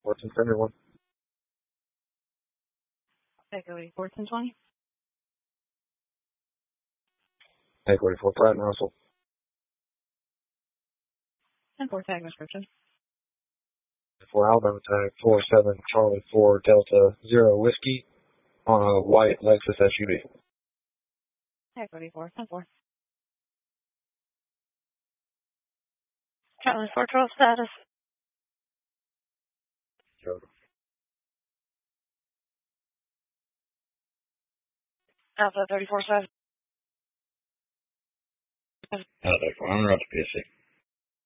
Fortune Center 1. Echo 84, 1020. Echo 84, Pratt and Russell. 10-4 tag description. 4 Alabama tag, 47 Charlie 4 Delta 0 Whiskey on a white Lexus SUV. Echo 84, 10-4. Charlie 412 status. Sure. Alpha 34-7. I'm not to PC.